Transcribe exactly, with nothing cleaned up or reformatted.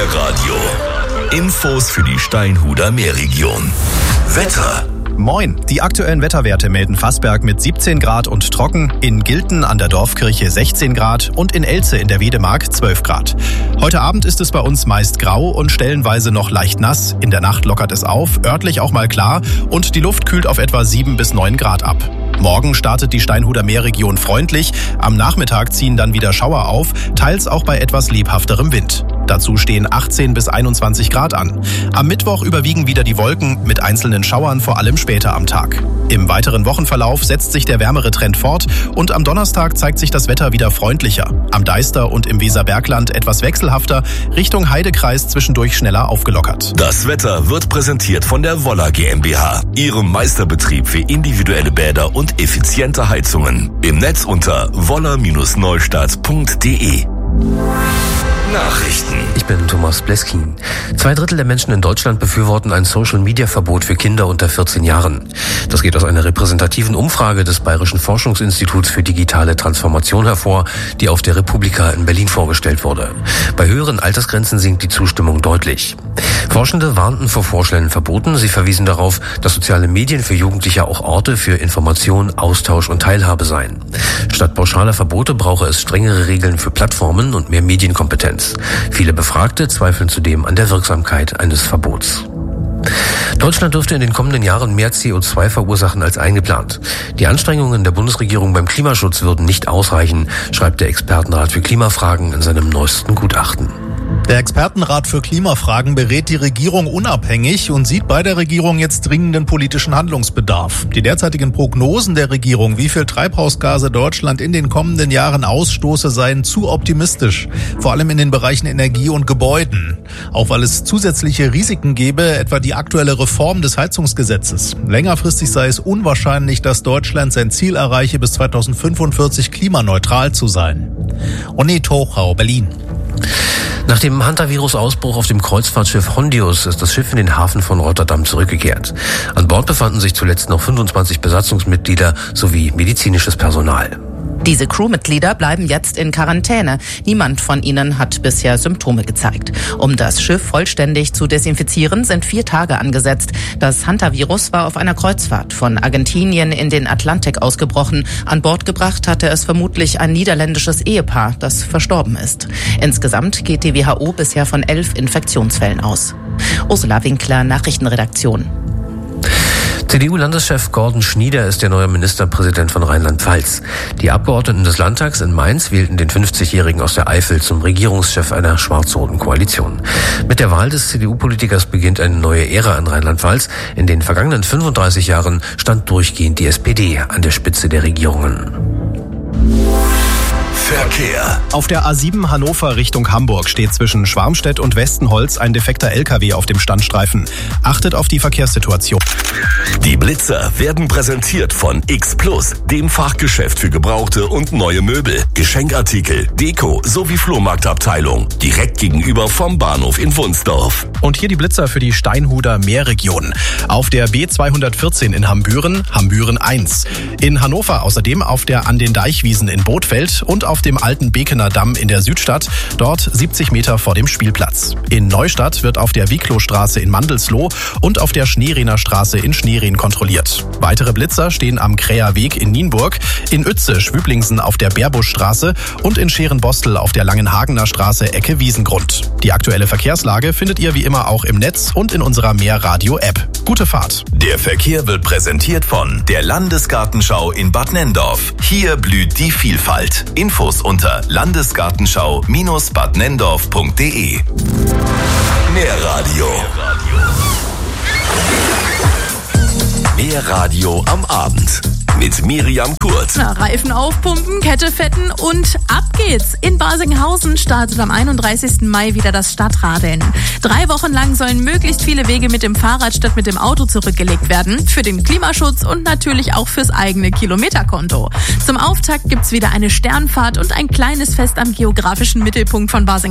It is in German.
Meerradio. Infos für die Steinhuder Meerregion. Wetter. Moin, die aktuellen Wetterwerte melden Vassberg mit siebzehn Grad und trocken, in Gilten an der Dorfkirche sechzehn Grad und in Elze in der Wedemark zwölf Grad. Heute Abend ist es bei uns meist grau und stellenweise noch leicht nass. In der Nacht lockert es auf, örtlich auch mal klar und die Luft kühlt auf etwa sieben bis neun Grad ab. Morgen startet die Steinhuder Meerregion freundlich, am Nachmittag ziehen dann wieder Schauer auf, teils auch bei etwas lebhafterem Wind. Dazu stehen achtzehn bis einundzwanzig Grad an. Am Mittwoch überwiegen wieder die Wolken mit einzelnen Schauern, vor allem später am Tag. Im weiteren Wochenverlauf setzt sich der wärmere Trend fort und am Donnerstag zeigt sich das Wetter wieder freundlicher. Am Deister und im Weserbergland etwas wechselhafter, Richtung Heidekreis zwischendurch schneller aufgelockert. Das Wetter wird präsentiert von der Woller GmbH, ihrem Meisterbetrieb für individuelle Bäder und effiziente Heizungen. Im Netz unter woller Bindestrich neustadt punkt de. Nachrichten. Ich bin Thomas Bleskin. Zwei Drittel der Menschen in Deutschland befürworten ein Social-Media-Verbot für Kinder unter vierzehn Jahren. Das geht aus einer repräsentativen Umfrage des Bayerischen Forschungsinstituts für digitale Transformation hervor, die auf der Republika in Berlin vorgestellt wurde. Bei höheren Altersgrenzen sinkt die Zustimmung deutlich. Forschende warnten vor vorschnellen Verboten. Sie verwiesen darauf, dass soziale Medien für Jugendliche auch Orte für Information, Austausch und Teilhabe seien. Statt pauschaler Verbote brauche es strengere Regeln für Plattformen und mehr Medienkompetenz. Viele Befragte zweifeln zudem an der Wirksamkeit eines Verbots. Deutschland dürfte in den kommenden Jahren mehr C O zwei verursachen als eingeplant. Die Anstrengungen der Bundesregierung beim Klimaschutz würden nicht ausreichen, schreibt der Expertenrat für Klimafragen in seinem neuesten Gutachten. Der Expertenrat für Klimafragen berät die Regierung unabhängig und sieht bei der Regierung jetzt dringenden politischen Handlungsbedarf. Die derzeitigen Prognosen der Regierung, wie viel Treibhausgase Deutschland in den kommenden Jahren ausstoße, seien zu optimistisch. Vor allem in den Bereichen Energie und Gebäuden. Auch weil es zusätzliche Risiken gäbe, etwa die aktuelle Reform des Heizungsgesetzes. Längerfristig sei es unwahrscheinlich, dass Deutschland sein Ziel erreiche, bis zweitausendfünfundvierzig klimaneutral zu sein. Onni Tochau, Berlin. Nach dem Hantavirus-Ausbruch auf dem Kreuzfahrtschiff Hondius ist das Schiff in den Hafen von Rotterdam zurückgekehrt. An Bord befanden sich zuletzt noch fünfundzwanzig Besatzungsmitglieder sowie medizinisches Personal. Diese Crewmitglieder bleiben jetzt in Quarantäne. Niemand von ihnen hat bisher Symptome gezeigt. Um das Schiff vollständig zu desinfizieren, sind vier Tage angesetzt. Das Hantavirus war auf einer Kreuzfahrt von Argentinien in den Atlantik ausgebrochen. An Bord gebracht hatte es vermutlich ein niederländisches Ehepaar, das verstorben ist. Insgesamt geht die W H O bisher von elf Infektionsfällen aus. Ursula Winkler, Nachrichtenredaktion. C D U-Landeschef Gordon Schnieder ist der neue Ministerpräsident von Rheinland-Pfalz. Die Abgeordneten des Landtags in Mainz wählten den fünfzigjährigen aus der Eifel zum Regierungschef einer schwarz-roten Koalition. Mit der Wahl des C D U-Politikers beginnt eine neue Ära in Rheinland-Pfalz. In den vergangenen fünfunddreißig Jahren stand durchgehend die S P D an der Spitze der Regierungen. Verkehr. Auf der A sieben Hannover Richtung Hamburg steht zwischen Schwarmstedt und Westenholz ein defekter L K W auf dem Standstreifen. Achtet auf die Verkehrssituation. Die Blitzer werden präsentiert von X Plus, dem Fachgeschäft für gebrauchte und neue Möbel, Geschenkartikel, Deko sowie Flohmarktabteilung. Direkt gegenüber vom Bahnhof in Wunsdorf. Und hier die Blitzer für die Steinhuder Meerregion. Auf der B zweihundertvierzehn in Hambüren, Hambüren eins. In Hannover außerdem auf der An den Deichwiesen in Bothfeld und auf dem alten Bekener Damm in der Südstadt, dort siebzig Meter vor dem Spielplatz. In Neustadt wird auf der Wiklowstraße in Mandelsloh und auf der Schneerehner Straße in Schneerehen kontrolliert. Weitere Blitzer stehen am Kräher Weg in Nienburg, in Uetze Schwüblingsen auf der Bärbuschstraße und in Scherenbostel auf der Langenhagener Straße Ecke Wiesengrund. Die aktuelle Verkehrslage findet ihr wie immer auch im Netz und in unserer Meerradio-App. Gute Fahrt. Der Verkehr wird präsentiert von der Landesgartenschau in Bad Nenndorf. Hier blüht die Vielfalt. Infos unter landesgartenschau Bindestrich bad nenndorf punkt de. Meerradio. Meerradio am Abend. Mit Miriam Kurz. Na, Reifen aufpumpen, Kette fetten und ab geht's. In Barsinghausen startet am einunddreißigsten Mai wieder das Stadtradeln. Drei Wochen lang sollen möglichst viele Wege mit dem Fahrrad statt mit dem Auto zurückgelegt werden. Für den Klimaschutz und natürlich auch fürs eigene Kilometerkonto. Zum Auftakt gibt's wieder eine Sternfahrt und ein kleines Fest am geografischen Mittelpunkt von Barsinghausen.